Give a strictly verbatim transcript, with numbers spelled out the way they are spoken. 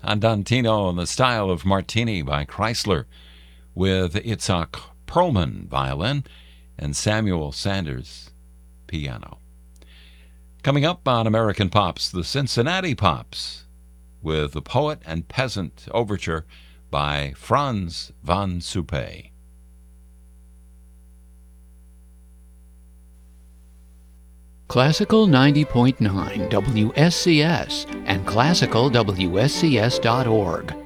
Andantino in the style of Martini by Chrysler, with Itzhak Perlman violin and Samuel Sanders piano. Coming up on American Pops, the Cincinnati Pops, with the Poet and Peasant Overture by Franz von Suppe. Classical ninety point nine W S C S and classical W S C S dot org